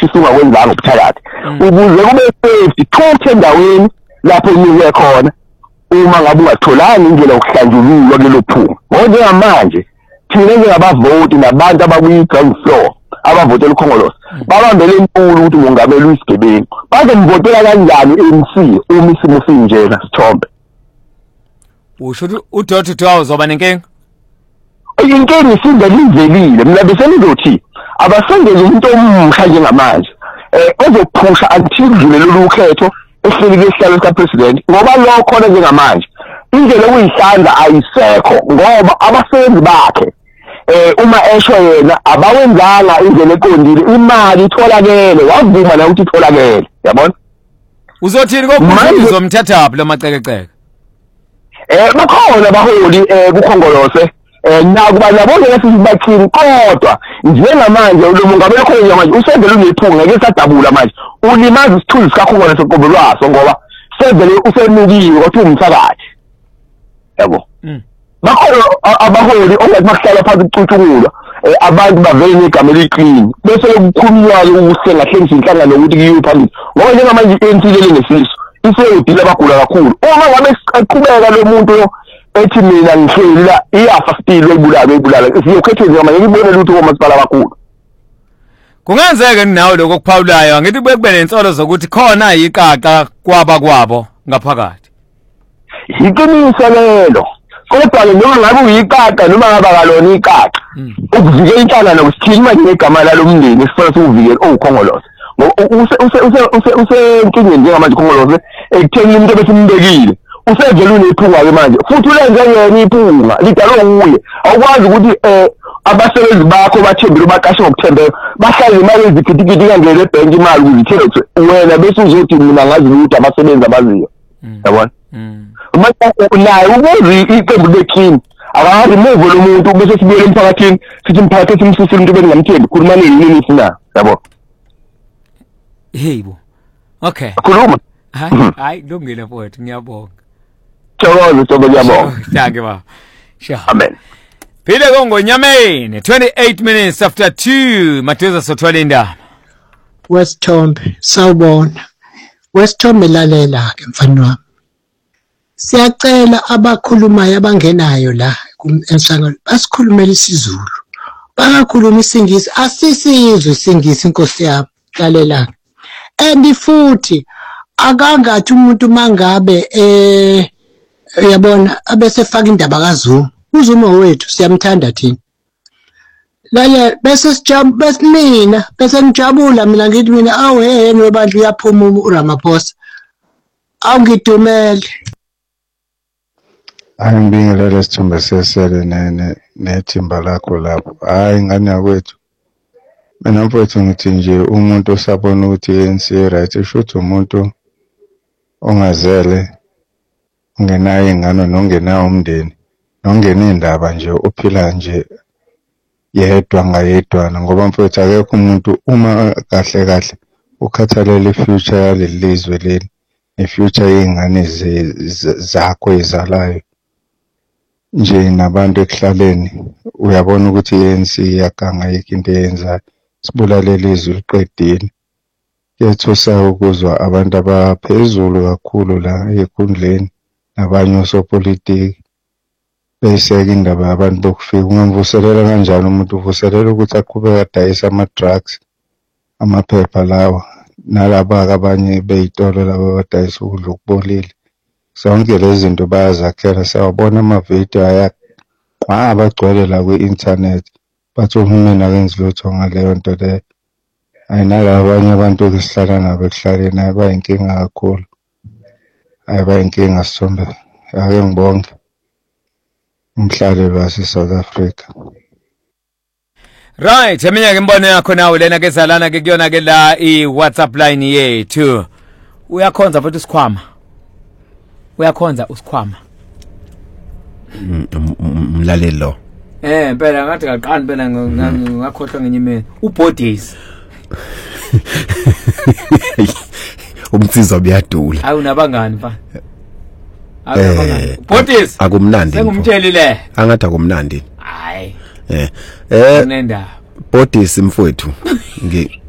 ukushisa ungakwenzanga ubuthakathi ukuze kube safety thuthe endaweni lapho unikwe khona uma ngabe ungatholanga indlela yokuhlanjululwa kulelo phunga ngoba njengamanje thina njengabavoti nabantu abakuyi-ground floor abavotela ukhongolose babambele inkulu ukuthi mongameli uyisigebengu bazomvotela kanjani i-ANC uma isimo sinjena Sithombe usho ukuthi uDotto uzoba nenkinga inkinga isingelizekile mina bese ngizothi abasengeze umuntu omusha njengamanje ozophusha until kudlule lolu khetho ehlelike isihlalo sika president ngoba lokho khona njengamanje indlela okuyihlanza ayisekho ngoba abasebenzi bakhe uma esho yena abawenzanga indlela eqondile imali itholakele wavuma na ukuthi itholakele yabona uzothini kokuzwe uzomthathaphi lo macekeceke bakhona baholi kukhongolose nakuba nabona lesithi bathini kodwa njengamanje lo mongameli khona manje usevele unephunga ngeke sadabula manje ulimaza isithunzi sikakhongolose soqobo lwaso ngoba sevele usenukiwe kwathi umthakathi yabo bakhona abaholi ongathi bahlala phansi kucutshungulwa abantu bavele negama eliqini bese ukukhulunywa ukusengahlengisa inhlangano ukuthi kuyiwe phambili ngoba njengamanje i-ANC lele ngesiso iseyodila abagula kakhulu uma ngabe siqhubeka lo muntu ethi mina ngihleli iyafa still wayibulala siyokhethe njengamanje ngibone lutho komasipala kakhulu kungenzeka nawe lokho kuphawulayo ngithi kube nensolo zokuthi khona iqaqa kwabo ngaphakathi iqiniso lelo kodwa noma ngabe uyiqaqa noma ngaba kalona iqaqa ukuvikela inhlangano kusithini ngegama lalomndeni esifana sokuvikela okhongolose usenkingeni njengamanje ukhongolose ekutheni umuntu ebesimbekile usevele unephunga ke manje futhi ulenze yena iphunga lidalwe nguye awukwazi ukuthi abasebenzi bakho bathembile baqashe ngokuthembeka bahlale imali ezigidigidi kangele ebhenki imali ukuzithela ukuthi wena bese uzothi mina ngazi ukuthi abasebenzi abaziyo yabona naye ukuze iqembu lekhini akamove lo muntu bese sibuyele emphakathini sithi umphakathi simsusile umuntu bengamthembi khulumane yini nifuna yabo hey bo okay khuluma hayi kulungile mfowethu ngiyabonga Thokoza Thobo ngiyabonga thank you baba sure amen phile kongonyameni 28 minutes after 2 Mathuza sothwala indaba Westhombe sawubona Westhombe lalela ke mfana wami siyacela abakhulumayo abangenayo la emsakazweni basikhulumele isiZulu bangakhuluma isingisi asisizwe isingisi inkosi yami lalela and futhi akangathi umuntu mangabe uyabona abesefaka indaba kaZuma uZuma wethu siyamthanda thina lalela bese sijabula bese ngijabula mina ngithi mina awuheni webandla uyaphuma uRamaphosa awungidumele Angibingelele Sithombe sesele nethimba lakho lapho hayi ingane yakwethu mina mfowethu ngithi nje umuntu osabona ukuthi ANC right eshuthi umuntu ongazele ungenayo ingane nongenayo umndeni nongena indaba nje ophila nje yedwa ngayedwana ngoba mfowethu akekho umuntu uma kahle ukhathalela ifuture yalelizwe leli ifuture yezingane zakho ezalayo nje nabantu ekuhlaleni uyabona ukuthi iANC yakanga yikho into eyenzayo sibulalele izwi liqedile yethusa ukuzwa abantu abaphezulu kakhulu la ekhundleni nabanye osopolitiki beyiseka indaba yabantu bokufika ungamvuselela kanjani umuntu uvuselela ukuthi aqhubeke adayisa ama-drugs amaphepha lawa nalaba abanye beyitolo labo badayisa ukudla okubolile zonke lezi zinto bayazakhela sawubona amavidiyo abagcwele la kwi-internet bathi uhulumeni akenzi lutho ngaleyo nto leyo ayinalaba abanye abantu esihlala nabo ekuhlaleni abayinkinga kakhulu abayinkinga Sithombe ake ngibonge umhlalelo wase-South Africa. Right, eminyaka imbono yakho nawe lena ke zalana ke kuyona ke la i-WhatsApp line yethu. Uyakhonza futhi isikhwama. Uyakhonza usikhwama. Umlaleli lo. Phela ngathi ngaqani phela ngakhohlwa ngenye imini. uBodies. Umtsiza uyadula. Hayi unabangani mfa? Bodies. Akumnandi. Sengumtshelile. Angathi akumnandi. Hayi. Nenda. Bodies mfowethu.